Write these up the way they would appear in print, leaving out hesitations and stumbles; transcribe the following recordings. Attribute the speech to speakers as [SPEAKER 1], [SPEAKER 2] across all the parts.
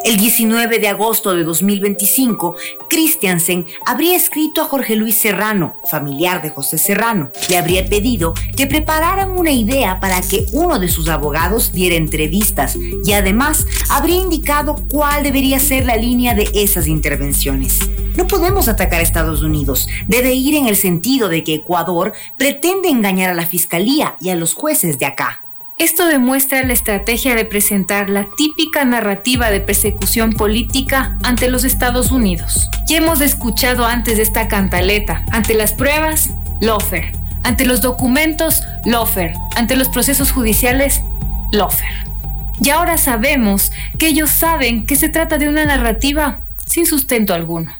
[SPEAKER 1] El 19 de agosto de 2025, Christiansen habría escrito a Jorge Luis Serrano, familiar de José Serrano. Le habría pedido que prepararan una idea para que uno de sus abogados diera entrevistas y además habría indicado cuál debería ser la línea de esas intervenciones. No podemos atacar a Estados Unidos. Debe ir en el sentido de que Ecuador pretende engañar a la fiscalía y a los jueces de acá.
[SPEAKER 2] Esto demuestra la estrategia de presentar la típica narrativa de persecución política ante los Estados Unidos. Ya hemos escuchado antes de esta cantaleta: ante las pruebas, lawfare; ante los documentos, lawfare; ante los procesos judiciales, lawfare. Y ahora sabemos que ellos saben que se trata de una narrativa sin sustento alguno.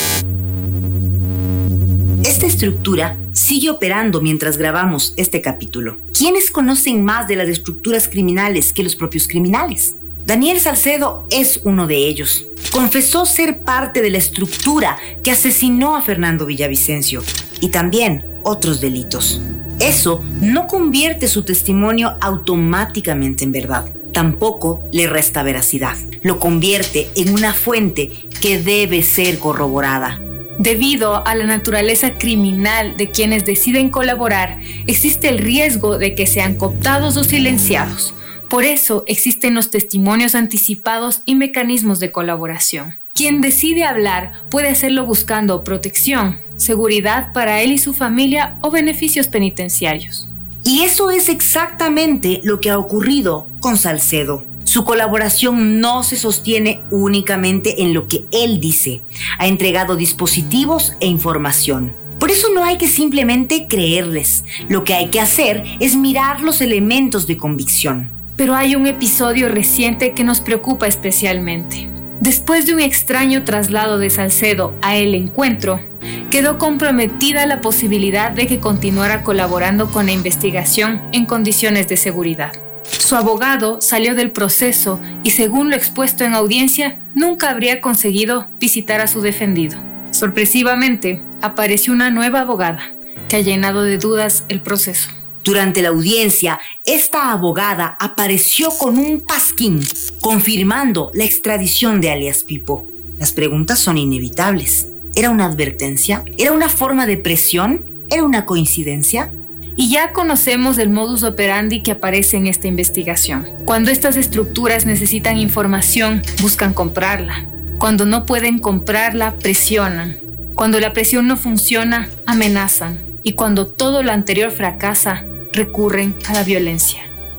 [SPEAKER 1] Esta estructura sigue operando mientras grabamos este capítulo. ¿Quiénes conocen más de las estructuras criminales que los propios criminales? Daniel Salcedo es uno de ellos. Confesó ser parte de la estructura que asesinó a Fernando Villavicencio y también otros delitos. Eso no convierte su testimonio automáticamente en verdad. Tampoco le resta veracidad. Lo convierte en una fuente que debe ser corroborada.
[SPEAKER 2] Debido a la naturaleza criminal de quienes deciden colaborar, existe el riesgo de que sean cooptados o silenciados. Por eso existen los testimonios anticipados y mecanismos de colaboración. Quien decide hablar puede hacerlo buscando protección, seguridad para él y su familia o beneficios penitenciarios.
[SPEAKER 1] Y eso es exactamente lo que ha ocurrido con Salcedo. Su colaboración no se sostiene únicamente en lo que él dice. Ha entregado dispositivos e información. Por eso no hay que simplemente creerles. Lo que hay que hacer es mirar los elementos de convicción.
[SPEAKER 2] Pero hay un episodio reciente que nos preocupa especialmente. Después de un extraño traslado de Salcedo a El Encuentro, quedó comprometida la posibilidad de que continuara colaborando con la investigación en condiciones de seguridad. Su abogado salió del proceso y, según lo expuesto en audiencia, nunca habría conseguido visitar a su defendido. Sorpresivamente, apareció una nueva abogada que ha llenado de dudas el proceso.
[SPEAKER 1] Durante la audiencia, esta abogada apareció con un pasquín, confirmando la extradición de alias Pipo. Las preguntas son inevitables. ¿Era una advertencia? ¿Era una forma de presión? ¿Era una coincidencia?
[SPEAKER 2] Y ya conocemos el modus operandi que aparece en esta investigación. Cuando estas estructuras necesitan información, buscan comprarla. Cuando no pueden comprarla, presionan. Cuando la presión no funciona, amenazan. Y cuando todo lo anterior fracasa, recurren a la violencia.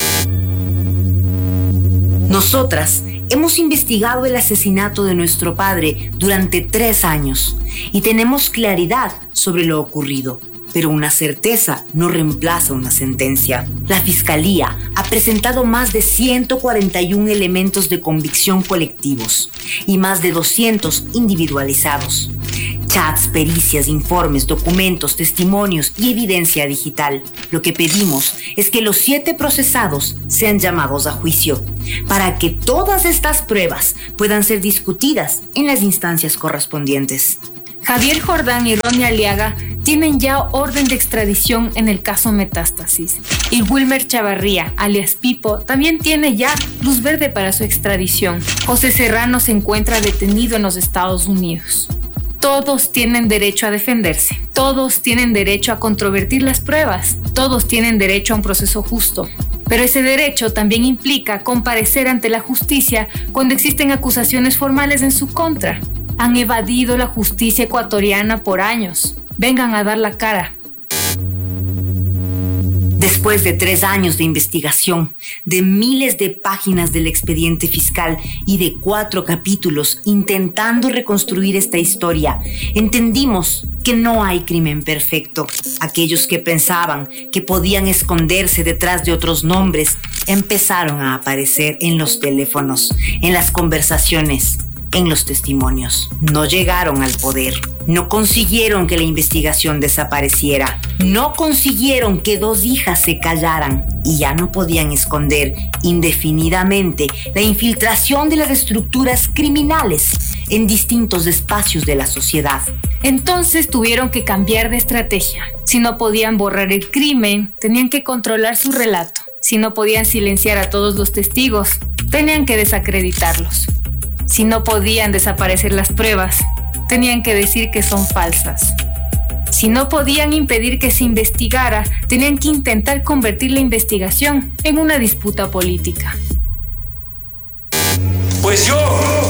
[SPEAKER 1] Nosotras hemos investigado el asesinato de nuestro padre durante 3 años y tenemos claridad sobre lo ocurrido. Pero una certeza no reemplaza una sentencia. La Fiscalía ha presentado más de 141 elementos de convicción colectivos y más de 200 individualizados. Chats, pericias, informes, documentos, testimonios y evidencia digital. Lo que pedimos es que los 7 procesados sean llamados a juicio para que todas estas pruebas puedan ser discutidas en las instancias correspondientes.
[SPEAKER 2] Javier Jordán y Ronnie Aliaga tienen ya orden de extradición en el caso Metástasis. Y Wilmer Chavarría, alias Pipo, también tiene ya luz verde para su extradición. José Serrano se encuentra detenido en los Estados Unidos. Todos tienen derecho a defenderse. Todos tienen derecho a controvertir las pruebas. Todos tienen derecho a un proceso justo. Pero ese derecho también implica comparecer ante la justicia cuando existen acusaciones formales en su contra. Han evadido la justicia ecuatoriana por años. Vengan a dar la cara.
[SPEAKER 1] Después de 3 años de investigación, de miles de páginas del expediente fiscal y de 4 capítulos intentando reconstruir esta historia, entendimos que no hay crimen perfecto. Aquellos que pensaban que podían esconderse detrás de otros nombres empezaron a aparecer en los teléfonos, en las conversaciones, en los testimonios. No llegaron al poder. No consiguieron que la investigación desapareciera. No consiguieron que 2 hijas se callaran y ya no podían esconder indefinidamente la infiltración de las estructuras criminales en distintos espacios de la sociedad.
[SPEAKER 2] Entonces tuvieron que cambiar de estrategia. Si no podían borrar el crimen, tenían que controlar su relato. Si no podían silenciar a todos los testigos, tenían que desacreditarlos. Si no podían desaparecer las pruebas, tenían que decir que son falsas. Si no podían impedir que se investigara, tenían que intentar convertir la investigación en una disputa política.
[SPEAKER 3] Pues yo